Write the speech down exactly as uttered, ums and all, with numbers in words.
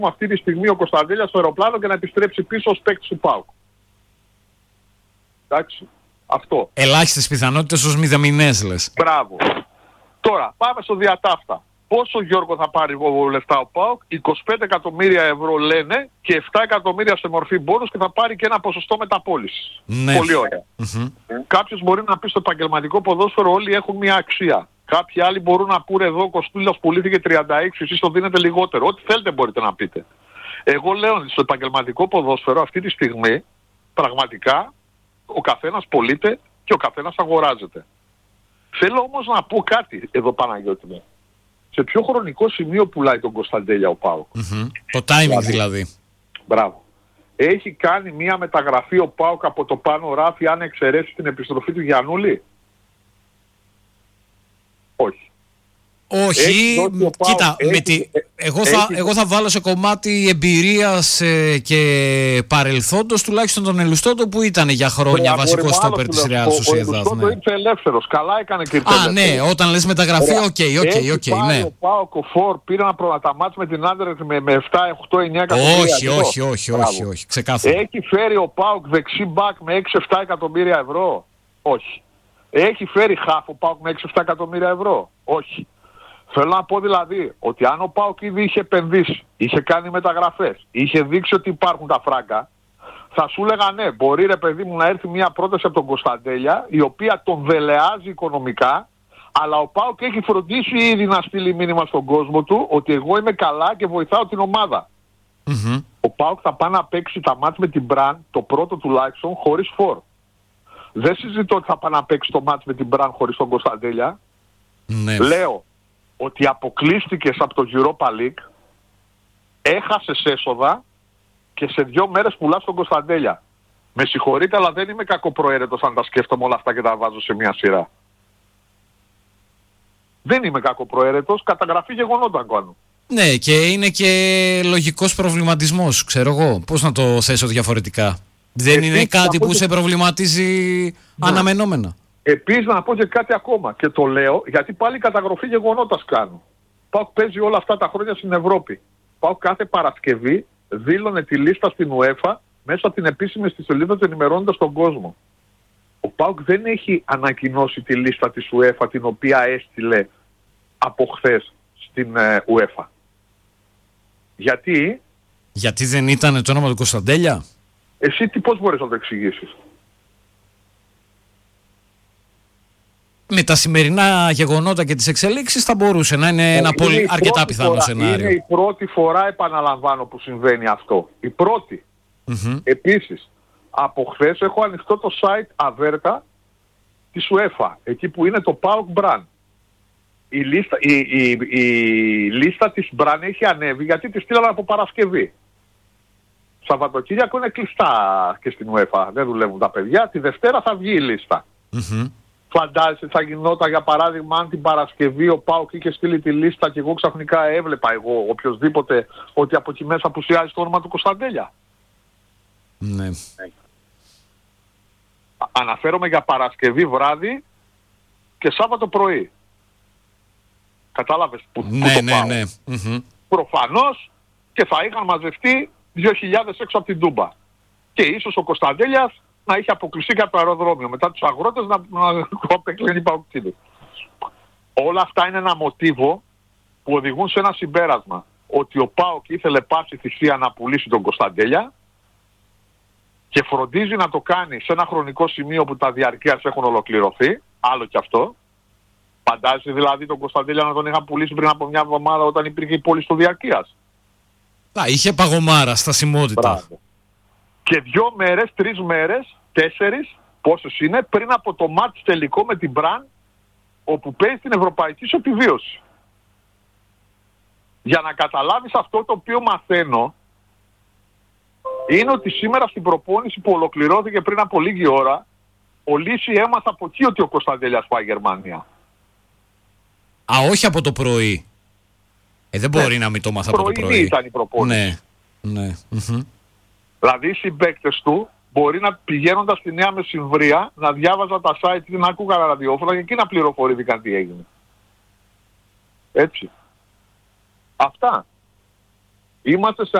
αυτή τη στιγμή ο Κωνσταντέλιας στο αεροπλάνο και να επιστρέψει πίσω ως παίκτης του ΠΑΟΚ. Εντάξει, αυτό. Ελάχιστες πιθανότητες ως μηδαμινές λες. Μπράβο. Τώρα πάμε στο διατάφτα. Πόσο, Γιώργο, θα πάρει λεφτά ο ΠΑΟΚ? είκοσι πέντε εκατομμύρια ευρώ λένε και επτά εκατομμύρια σε μορφή μπόνους και θα πάρει και ένα ποσοστό μεταπώλησης. Ναι. Πολύ ωραία. Mm-hmm. Κάποιος μπορεί να πει στο επαγγελματικό ποδόσφαιρο όλοι έχουν μια αξία. Κάποιοι άλλοι μπορούν να πούνε εδώ ο Κοστούλας πουλήθηκε τριάντα έξι, εσείς το δίνετε λιγότερο. Ό,τι θέλετε μπορείτε να πείτε. Εγώ λέω ότι στο επαγγελματικό ποδόσφαιρο αυτή τη στιγμή πραγματικά ο καθένας πωλείται και ο καθένας αγοράζεται. Θέλω όμως να πω κάτι εδώ, Παναγιώτη μου. Σε ποιο χρονικό σημείο πουλάει τον Κωνσταντέλια ο ΠΑΟΚ? Mm-hmm. Το timing δηλαδή. Μπράβο. Έχει κάνει μια μεταγραφή ο ΠΑΟΚ από το πάνω ράφι αν εξαιρέσει την επιστροφή του Γιαννούλη? Όχι. Όχι, κοίτα, έχει, με τη... εγώ, θα, έχει... εγώ θα βάλω σε κομμάτι εμπειρίας ε, και παρελθόντος τουλάχιστον τον Ελουστότο που ήταν για χρόνια βασικό στόπερ της Real Sociedad. Ο Ελουστότο ήρθε ελεύθερος, καλά έκανε και ήρθε ελεύθερος. Α, ναι, όταν λες μεταγραφή, οκ, οκ, οκ, ναι. Ο ΠΑΟΚ ο Φορ πήρε να προγραμματίσει με την Άντερλεχτ με, με επτά, οκτώ, εννιά εκατομμύρια. Όχι, όχι, όχι, όχι, όχι, ξεκάθαρα. Έχει φέρει ο ΠΑΟΚ δεξί μπακ με έξι επτά εκατομμύρια ευρώ? Όχι. Έχει φέρει χαφ ο ΠΑΟΚ με έξι επτά εκατομμύρια ευρώ? Όχι. Θέλω να πω δηλαδή ότι αν ο ΠΑΟΚ ήδη είχε επενδύσει, είχε κάνει μεταγραφές, είχε δείξει ότι υπάρχουν τα φράγκα, θα σου έλεγα ναι, μπορεί ρε παιδί μου να έρθει μια πρόταση από τον Κωνσταντέλια η οποία τον δελεάζει οικονομικά, αλλά ο ΠΑΟΚ έχει φροντίσει ήδη να στείλει μήνυμα στον κόσμο του ότι εγώ είμαι καλά και βοηθάω την ομάδα. Mm-hmm. Ο ΠΑΟΚ θα πάει να παίξει τα μάτς με την Μπραν, το πρώτο τουλάχιστον, χωρίς Φορ. Δεν συζητώ ότι θα πάει να παίξει το μάτς με την Μπραν χωρίς τον Κωνσταντέλια. Ναι. Λέω ότι αποκλείστηκες από το Europa League, έχασες έσοδα και σε δύο μέρες πουλάς τον Κωνσταντέλια. Με συγχωρείτε, αλλά δεν είμαι κακοπροαίρετος αν τα σκέφτομαι όλα αυτά και τα βάζω σε μια σειρά. Δεν είμαι κακοπροαίρετος, καταγραφή γεγονόταν κάνω. Ναι, και είναι και λογικός προβληματισμός, ξέρω εγώ. Πώς να το θέσω διαφορετικά? Δεν Επίσης, είναι κάτι που και... σε προβληματίζει ναι. αναμενόμενα. Επίσης να πω και κάτι ακόμα και το λέω γιατί πάλι καταγραφή γεγονότας κάνω. ΠΑΟΚ παίζει όλα αυτά τα χρόνια στην Ευρώπη. ΠΑΟΚ κάθε Παρασκευή δήλωνε τη λίστα στην UEFA μέσα από την επίσημη στη σελίδα του ενημερώνοντας τον κόσμο. Ο ΠΑΟΚ δεν έχει ανακοινώσει τη λίστα της UEFA την οποία έστειλε από χθες στην ε, UEFA. Γιατί? Γιατί δεν ήταν το όνομα του Κωνσταντέλια? Εσύ τι πώς μπορείς να το εξηγήσεις? Με τα σημερινά γεγονότα και τις εξελίξεις θα μπορούσε να είναι ένα είναι πολύ αρκετά πιθανό φορά, σενάριο. Είναι η πρώτη φορά, επαναλαμβάνω, που συμβαίνει αυτό. Η πρώτη. Mm-hmm. Επίσης, από χθες έχω ανοιχτό το site Averta της UEFA, εκεί που είναι το ΠΑΟΚ Brand. Η λίστα, η, η, η λίστα της Brand έχει ανέβει γιατί τη στείλαμε από Παρασκευή. Σαββατοκύριακο είναι κλειστά και στην UEFA, δεν δουλεύουν τα παιδιά. Τη Δευτέρα θα βγει η λίστα. Mm-hmm. Φαντάζεσαι θα γινόταν για παράδειγμα αν την Παρασκευή ο ΠΑΟΚ είχε στείλει τη λίστα και εγώ ξαφνικά έβλεπα εγώ οποιοδήποτε ότι από εκεί μέσα απουσιάζει το όνομα του Κωνσταντέλια? Ναι. Αναφέρομαι για Παρασκευή βράδυ και Σάββατο πρωί. Κατάλαβες που, ναι, που ναι, πάω. ναι. Mm-hmm. Προφανώς και θα είχαν μαζευτεί δύο χιλιάδες έξω από την Τούμπα. Και ίσως ο Κωνσταντέλιας να είχε αποκλειστεί και από το αεροδρόμιο. Μετά τους αγρότες να, να απεκλαίνει οι παουκτίδες. Όλα αυτά είναι ένα μοτίβο που οδηγούν σε ένα συμπέρασμα. Ότι ο ΠΑΟΚ ήθελε πάση θυσία να πουλήσει τον Κωνσταντέλια και φροντίζει να το κάνει σε ένα χρονικό σημείο που τα διαρκείας έχουν ολοκληρωθεί. Άλλο κι αυτό. Φαντάζεσαι δηλαδή τον Κωνσταντέλια να τον είχαν πουλήσει πριν από μια εβδομάδα όταν υπήρχε η πόλη στο διαρκείας? Α, είχε παγωμάρα, στασιμότητα. Μπράβο. Και δύο μέρες, τρεις μέρες, τέσσερις, πόσες είναι, πριν από το μάτς τελικό με την Μπραν, όπου παίζει την ευρωπαϊκή σου επιβίωση. Για να καταλάβεις αυτό το οποίο μαθαίνω, είναι ότι σήμερα στην προπόνηση που ολοκληρώθηκε πριν από λίγη ώρα, ο Λύση έμαθα από εκεί ότι ο Κωνσταντέλιας πάει Γερμανία. Α, όχι από το πρωί. Ε, δεν μπορεί ναι. να μην το μάθα από το πρωί. Πρωινή ήταν η προπόνηση. Ναι, ναι. Mm-hmm. Δηλαδή οι συμπαίκτες του μπορεί να πηγαίνοντας στη Νέα Μεσημβρία να διάβαζαν τα site ή να ακούγαν ραδιόφωνα και εκεί να πληροφορήθηκαν τι έγινε. Έτσι. Αυτά. Είμαστε σε